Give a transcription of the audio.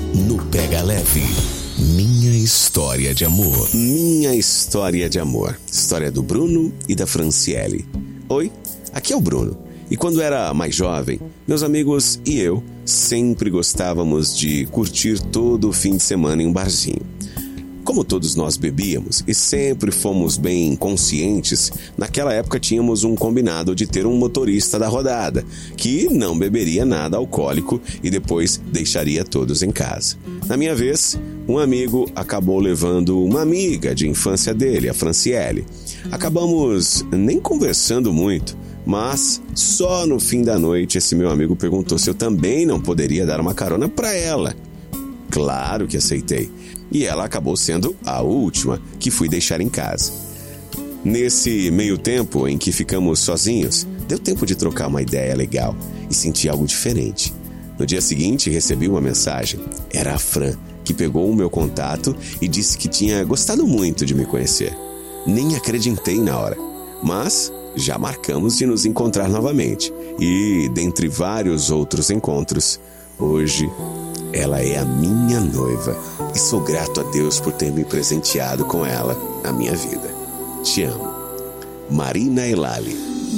no Pega Leve. Minha história de amor. Minha história de amor. História do Bruno e da Franciele. Oi, aqui é o Bruno. E quando era mais jovem, meus amigos e eu sempre gostávamos de curtir todo o fim de semana em um barzinho. Como todos nós bebíamos e sempre fomos bem conscientes, naquela época tínhamos um combinado de ter um motorista da rodada, que não beberia nada alcoólico e depois deixaria todos em casa. Na minha vez, um amigo acabou levando uma amiga de infância dele, a Franciele. Acabamos nem conversando muito, mas só no fim da noite esse meu amigo perguntou se eu também não poderia dar uma carona para ela. Claro que aceitei. E ela acabou sendo a última que fui deixar em casa. Nesse meio tempo em que ficamos sozinhos, deu tempo de trocar uma ideia legal e sentir algo diferente. No dia seguinte, recebi uma mensagem. Era a Fran, que pegou o meu contato e disse que tinha gostado muito de me conhecer. Nem acreditei na hora, mas já marcamos de nos encontrar novamente. E, dentre vários outros encontros, hoje ela é a minha noiva e sou grato a Deus por ter me presenteado com ela na minha vida. Te amo. Marina Elali.